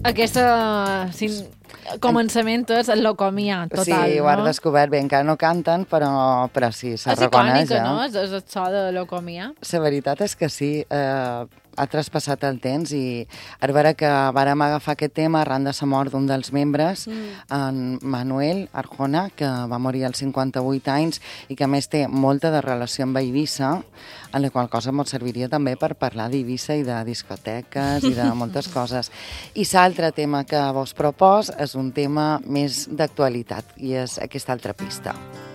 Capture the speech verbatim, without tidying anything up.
Aquesta... Sin... començament és el locomia total, sí, ho no? has descobert bé, encara no canten, però, però sí, se reconeix. És icònica, no? És, és el so de locomia. La veritat és que sí, eh, ha traspassat el temps i a veure que vàrem agafar aquest tema arran de la mort d'un dels membres, mm. en Manuel Arjona, que va morir als cinquanta-vuit anys i que a més té molta de relació amb Eivissa, en la qual cosa ens serviria també per parlar d'Eivissa i de discoteques i de moltes coses. I l'altre tema que vos propos és un tema més d'actualitat i és aquesta altra pista.